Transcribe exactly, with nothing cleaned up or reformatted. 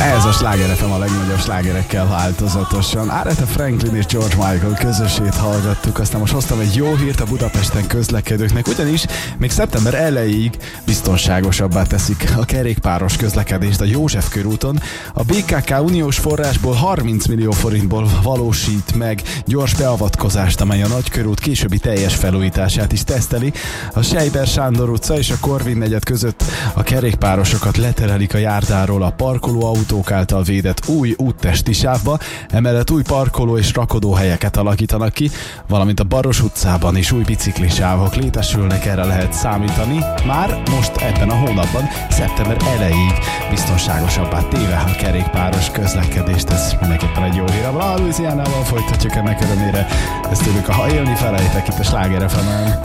Ez a Sláger ef em a legnagyobb slágerekkel változatosan. Aretha Franklin és George Michael közösét hallgattuk, aztán most hoztam egy jó hírt a Budapesten közlekedőknek, ugyanis még szeptember elejéig biztonságosabbá teszik a kerékpáros közlekedést a József körúton. A bé ká ká uniós forrásból harminc millió forintból valósít meg gyors beavatkozást, amely a Nagykörút későbbi teljes felújítását is teszteli. A Sejber Sándor utca és a Korvin negyed között a kerékpárosokat leterelik a járdáról a parkoló autók által védett új úttesti sávba, emellett új parkoló és rakodóhelyeket alakítanak ki, valamint a Baros utcában is új biciklisávok létesülnek, erre lehet számítani. Már most ebben a hónapban, szeptember elejéig biztonságosabbá téve a kerékpáros közlekedést, ez mindenképpen egy jó hír. A Louisianával folytatjuk ennek örömére, ezt tőlük a Ha élni felejtek itt a Sláger ef emen.